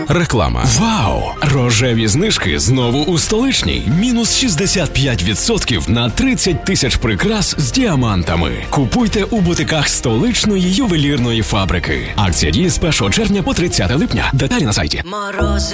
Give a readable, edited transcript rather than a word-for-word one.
Реклама. Вау! Рожеві знижки знову у Столичній. Мінус 65% на 30 тисяч прикрас з діамантами. Купуйте у бутиках Столичної ювелірної фабрики. Акція діє з 1 червня по 30 липня. Деталі на сайті.